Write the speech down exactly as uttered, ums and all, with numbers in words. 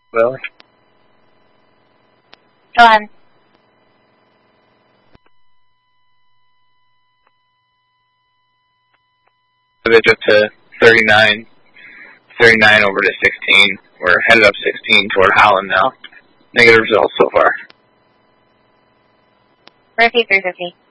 Well, Go ahead. it up to thirty-nine, thirty-nine over to sixteen. We're headed up sixteen toward Holland now. Negative results so far. Repeat three fifty.